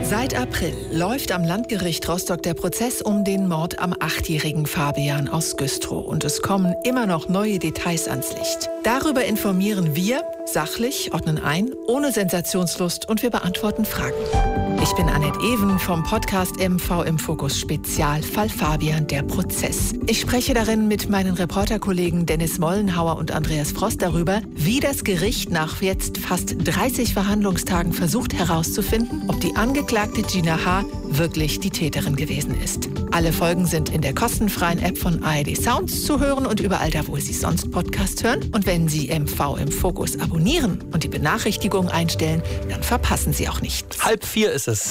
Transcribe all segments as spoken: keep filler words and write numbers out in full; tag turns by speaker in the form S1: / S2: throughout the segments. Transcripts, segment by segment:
S1: Seit April läuft am Landgericht Rostock der Prozess um den Mord am achtjährigen Fabian aus Güstrow. Und es kommen immer noch neue Details ans Licht. Darüber informieren wir, sachlich, ordnen ein, ohne Sensationslust und wir beantworten Fragen. Ich bin Annette Even vom Podcast M V im Fokus Spezial Fall Fabian, der Prozess. Ich spreche darin mit meinen Reporterkollegen Dennis Mollenhauer und Andreas Frost darüber, wie das Gericht nach jetzt fast dreißig Verhandlungstagen versucht herauszufinden, ob die Angeklagte Gina H. wirklich die Täterin gewesen ist. Alle Folgen sind in der kostenfreien App von A R D Sounds zu hören und überall da, wo Sie sonst Podcast hören. Und wenn Sie M V im Fokus abonnieren und die Benachrichtigung einstellen, dann verpassen Sie auch nichts.
S2: Halb vier ist es.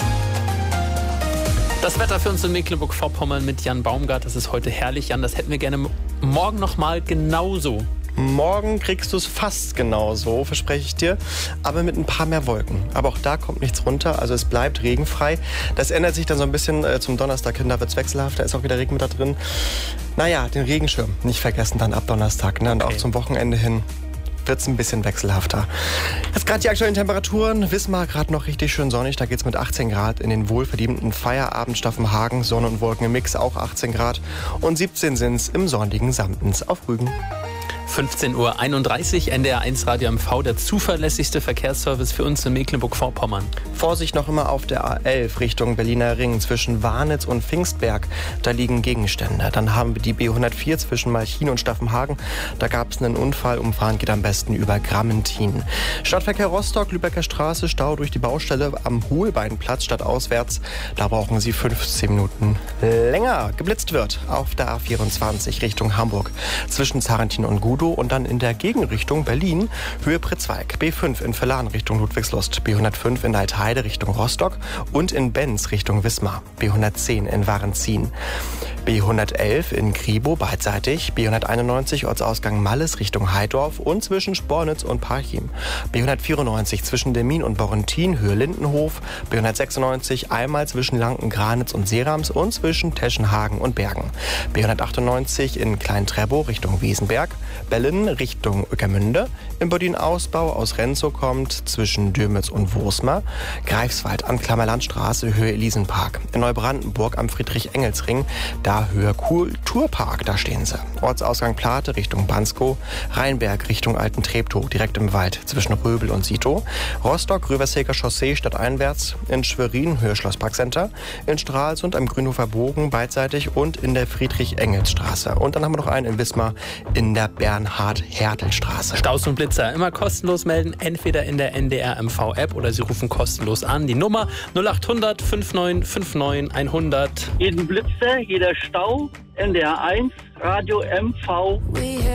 S2: Das Wetter für uns in Mecklenburg-Vorpommern mit Jan Baumgart, das ist heute herrlich. Jan, das hätten wir gerne morgen noch mal genauso.
S3: Morgen kriegst du es fast genauso, verspreche ich dir, aber mit ein paar mehr Wolken. Aber auch da kommt nichts runter, also es bleibt regenfrei. Das ändert sich dann so ein bisschen äh, zum Donnerstag hin, da wird es wechselhaft, da ist auch wieder Regen mit da drin. Naja, den Regenschirm nicht vergessen dann ab Donnerstag, ne? Und
S2: Okay.
S3: auch zum Wochenende hin wird es ein bisschen wechselhafter. Jetzt gerade die aktuellen Temperaturen. Wismar gerade noch richtig schön sonnig. Da geht es mit achtzehn Grad in den wohlverdienten Feierabend Staffenhagen. Sonne und Wolken im Mix, auch achtzehn Grad. Und siebzehn sind es im sonnigen Samtens auf Rügen.
S2: fünfzehn Uhr einunddreißig, N D R eins Radio M V, der zuverlässigste Verkehrsservice für uns in Mecklenburg-Vorpommern.
S3: Vorsicht noch immer auf der A elf Richtung Berliner Ring zwischen Warnitz und Pfingstberg. Da liegen Gegenstände. Dann haben wir die B hundertvier zwischen Malchin und Staffenhagen. Da gab es einen Unfall. Umfahren geht am besten über Grammentin. Stadtverkehr Rostock, Lübecker Straße, Stau durch die Baustelle am Hohlbeinplatz stadtauswärts. Da brauchen Sie fünfzehn Minuten länger. Geblitzt wird auf der A vierundzwanzig Richtung Hamburg zwischen Zarentin und Gudow und dann in der Gegenrichtung Berlin Höhe Pritzwalk. B fünf in Verlan Richtung Ludwigslust. B hundertfünf in Altheide Richtung Rostock und in Benz Richtung Wismar. B hundertzehn in Warenzien. B hundertelf in Kribow beidseitig. B hunderteinundneunzig Ortsausgang Malles Richtung Heidorf und zwischen Spornitz und Parchim. B hundertvierundneunzig zwischen Demmin und Borrentin Höhe Lindenhof. B hundertsechsundneunzig einmal zwischen Lanken-Granitz und Serams und zwischen Teschenhagen und Bergen. B hundertachtundneunzig in Klein-Trebow Richtung Wiesenberg. Bellen Richtung Ueckermünde. Im Bodin-Ausbau aus Renzow kommt zwischen Dürmitz und Wosmar. Greifswald an Klammerlandstraße Höhe Elisenpark. In Neubrandenburg am Friedrich-Engels-Ring, da Höhe Kulturpark, da stehen sie. Ortsausgang Plate Richtung Banskow. Rheinberg Richtung Alten Treptow, direkt im Wald zwischen Röbel und Sito. Rostock, Röverseker Chaussee stadteinwärts. In Schwerin Höhe Schlossparkcenter. In Stralsund am Grünhofer Bogen beidseitig und in der Friedrich-Engels-Straße. Und dann haben wir noch einen in Wismar in der Bernhard-Hertel-Straße.
S2: Staus und Blitzer immer kostenlos melden, entweder in der N D R M V App oder Sie rufen kostenlos an. Die Nummer null acht hundert neunundfünfzig neunundfünfzig hundert.
S4: Jeden Blitzer, jeder Stau, N D R eins, Radio M V.